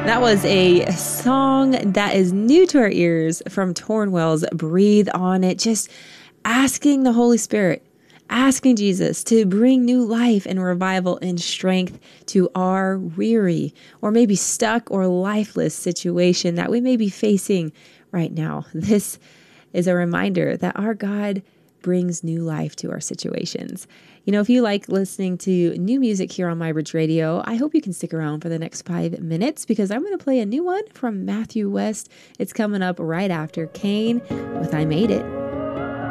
That was a song that is new to our ears from Tornwell's Breathe On It. Just asking the Holy Spirit, asking Jesus to bring new life and revival and strength to our weary or maybe stuck or lifeless situation that we may be facing right now. This is a reminder that our God brings new life to our situations. You know, if you like listening to new music here on MyBridge Radio, I hope you can stick around for the next 5 minutes because I'm going to play a new one from Matthew West. It's coming up right after Kane with I Made It.